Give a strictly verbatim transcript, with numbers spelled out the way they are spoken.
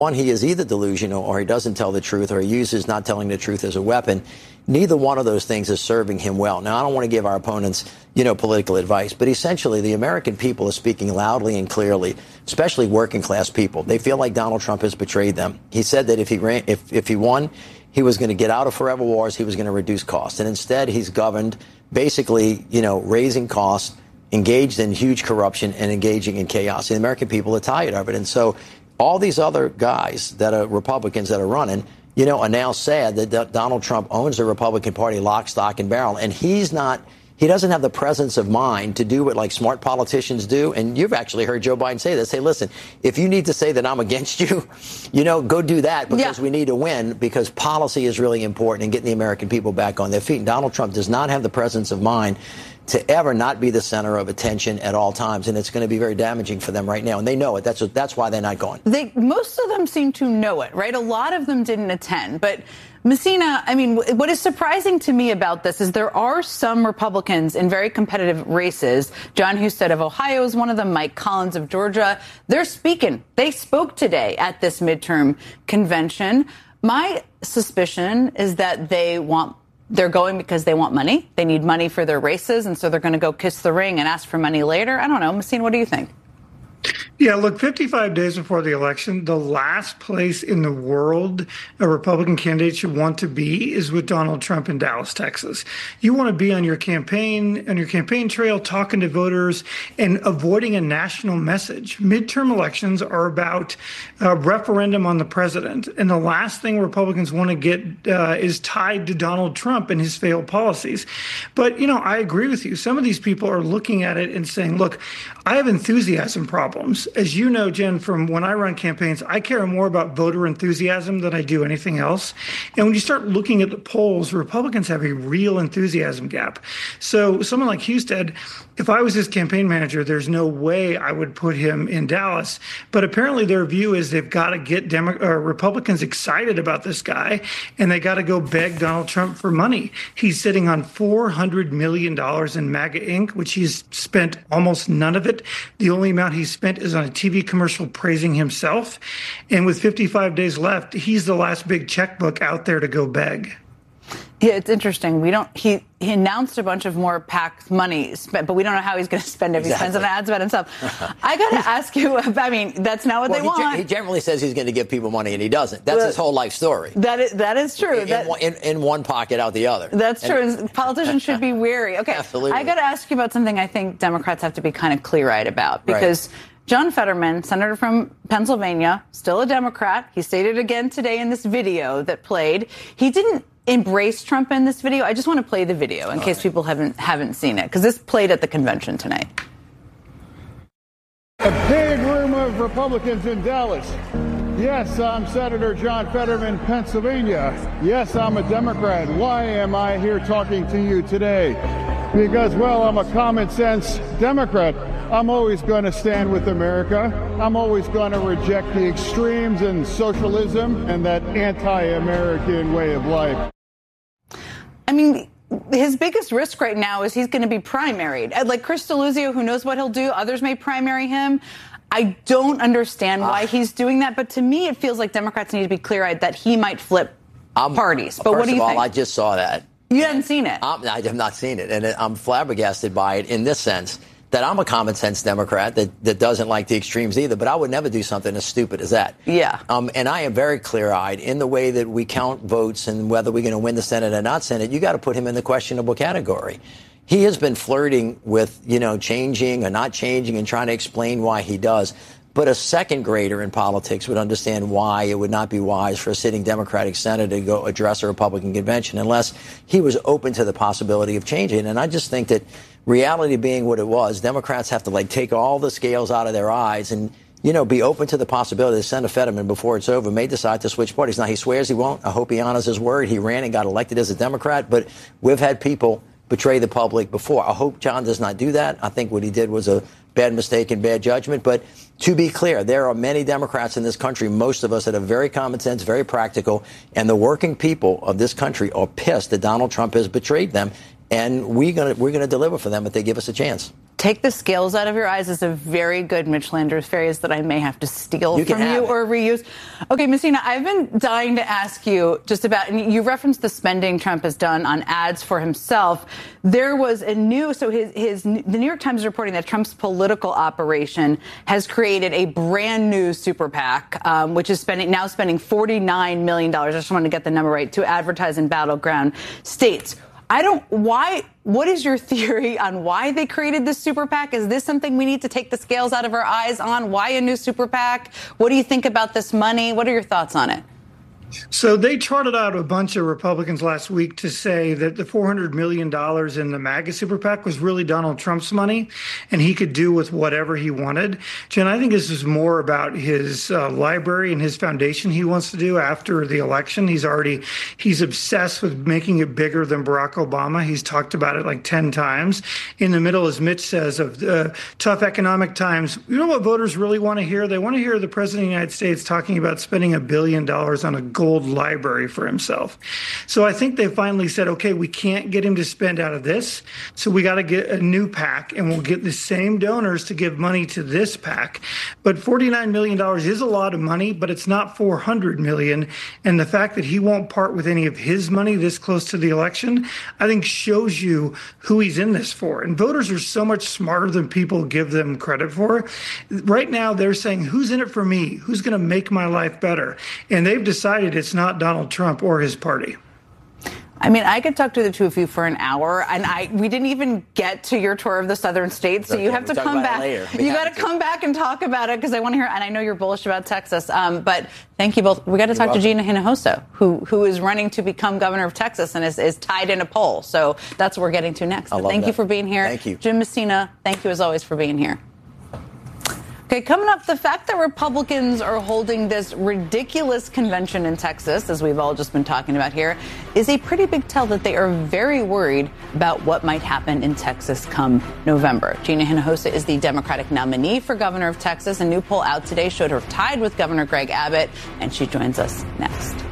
One, he is either delusional or he doesn't tell the truth or he uses not telling the truth as a weapon. Neither one of those things is serving him well. Now, I don't want to give our opponents, you know, political advice, but essentially the American people are speaking loudly and clearly, especially working class people. They feel like Donald Trump has betrayed them. He said that if he ran, if, if he won, he was going to get out of forever wars. He was going to reduce costs. And instead, he's governed basically, you know, raising costs, engaged in huge corruption and engaging in chaos. The American people are tired of it. And so all these other guys that are Republicans that are running, you know, are now sad that D- Donald Trump owns the Republican Party lock, stock, and barrel. And he's not, he doesn't have the presence of mind to do what like smart politicians do. And you've actually heard Joe Biden say this. Say, listen, if you need to say that I'm against you, you know, go do that because yeah. we need to win because policy is really important and getting the American people back on their feet. And Donald Trump does not have the presence of mind to ever not be the center of attention at all times. And it's going to be very damaging for them right now. And they know it. That's what, that's why they're not going. They, most of them seem to know it, right? A lot of them didn't attend. But Messina, I mean, what is surprising to me about this is there are some Republicans in very competitive races. John Husted of Ohio is one of them. Mike Collins of Georgia. They're speaking. They spoke today at this midterm convention. My suspicion is that they want They're going because they want money. They need money for their races, and so they're going to go kiss the ring and ask for money later. I don't know. Messina, what do you think? Yeah, look, fifty-five days before the election, the last place in the world a Republican candidate should want to be is with Donald Trump in Dallas, Texas. You want to be on your campaign, on your campaign trail, talking to voters and avoiding a national message. Midterm elections are about a referendum on the president. And the last thing Republicans want to get uh, is tied to Donald Trump and his failed policies. But, you know, I agree with you. Some of these people are looking at it and saying, look, I have enthusiasm problems. As you know, Jen, from when I run campaigns, I care more about voter enthusiasm than I do anything else. And when you start looking at the polls, Republicans have a real enthusiasm gap. So someone like Husted, if I was his campaign manager, there's no way I would put him in Dallas. But apparently their view is they've got to get Demo- uh, Republicans excited about this guy, and they got to go beg Donald Trump for money. He's sitting on four hundred million dollars in MAGA Incorporated, which he's spent almost none of it. The only amount he's spent is on a T V commercial praising himself. And with fifty-five days left, he's the last big checkbook out there to go beg. Yeah, it's interesting. We don't. He he announced a bunch of more PAC money spent, but we don't know how he's going to spend it. If Exactly. He spends on ads about himself. I got to ask you. I mean, that's not what well, they he want. Ge- he generally says he's going to give people money, and he doesn't. That's well, his whole life story. That is that is true. In, that, in, in one pocket, out the other. That's and, true. Politicians should be wary. Okay, absolutely. I got to ask you about something I think Democrats have to be kind of clear-eyed about because. Right. John Fetterman, senator from Pennsylvania, still a Democrat. He stated again today in this video that played. He didn't embrace Trump in this video. I just want to play the video in All case right. people haven't haven't seen it, because this played at the convention tonight. A big room of Republicans in Dallas. Yes, I'm Senator John Fetterman, Pennsylvania. Yes, I'm a Democrat. Why am I here talking to you today? Because, well, I'm a common sense Democrat. I'm always going to stand with America. I'm always going to reject the extremes and socialism and that anti-American way of life. I mean, his biggest risk right now is he's going to be primaried. Like Chris Deluzio, who knows what he'll do. Others may primary him. I don't understand why uh, he's doing that. But to me, it feels like Democrats need to be clear-eyed that he might flip I'm, parties. But what do you all, think? I just saw that. You haven't seen it? I'm, I have not seen it. And I'm flabbergasted by it in this sense. That I'm a common sense Democrat that, that doesn't like the extremes either, but I would never do something as stupid as that. Yeah. Um, and I am very clear-eyed in the way that we count votes and whether we're going to win the Senate or not Senate. You got to put him in the questionable category. He has been flirting with, you know, changing or not changing and trying to explain why he does. But a second grader in politics would understand why it would not be wise for a sitting Democratic senator to go address a Republican convention unless he was open to the possibility of changing. And I just think that reality being what it was, Democrats have to, like, take all the scales out of their eyes and, you know, be open to the possibility that Senator Fetterman, before it's over, may decide to switch parties. Now, he swears he won't. I hope he honors his word. He ran and got elected as a Democrat, but we've had people betray the public before. I hope John does not do that. I think what he did was a bad mistake and bad judgment. But to be clear, there are many Democrats in this country, most of us that are very common sense, very practical, and the working people of this country are pissed that Donald Trump has betrayed them. And we're going to we're going to deliver for them if they give us a chance. take the scales out of your eyes is a very good Mitch Landers phrase that I may have to steal you from you or reuse. Okay, Messina, I've been dying to ask you just about, and you referenced the spending Trump has done on ads for himself. There was a new, so his, his, the New York Times is reporting that Trump's political operation has created a brand new super PAC, um, which is spending, now spending forty-nine million dollars. I just wanted to get the number right, to advertise in battleground states. I don't, why, what is your theory on why they created this super PAC? Is this something we need to take the scales out of our eyes on? Why a new super PAC? What do you think about this money? What are your thoughts on it? So they trotted out a bunch of Republicans last week to say that the four hundred million dollars in the MAGA super PAC was really Donald Trump's money, and he could do with whatever he wanted. Jen, I think this is more about his uh, library and his foundation he wants to do after the election. He's already, he's obsessed with making it bigger than Barack Obama. He's talked about it like ten times. In the middle, as Mitch says, of uh, tough economic times, you know what voters really want to hear? They want to hear the President of the United States talking about spending a billion dollars on a gold library for himself. So I think they finally said, okay, we can't get him to spend out of this, so we got to get a new PAC, and we'll get the same donors to give money to this PAC. But forty-nine million dollars is a lot of money, but it's not four hundred million dollars. And the fact that he won't part with any of his money this close to the election, I think shows you who he's in this for. And voters are so much smarter than people give them credit for. Right now, they're saying, who's in it for me? Who's going to make my life better? And they've decided it's not Donald Trump or his party. I mean, I could talk to the two of you for an hour, and I we didn't even get to your tour of the southern states, so okay, you have to come back. You got to come back and talk about it, because I want to hear, and I know you're bullish about Texas, um, but thank you both. We got to talk welcome. to Gina Hinojosa, who who is running to become governor of Texas and is, is tied in a poll. So that's what we're getting to next. But thank that. you for being here. Thank you. Jim Messina, thank you as always for being here. Okay, coming up, the fact that Republicans are holding this ridiculous convention in Texas, as we've all just been talking about here, is a pretty big tell that they are very worried about what might happen in Texas come November. Gina Hinojosa is the Democratic nominee for governor of Texas. A new poll out today showed her tied with Governor Greg Abbott, and she joins us next.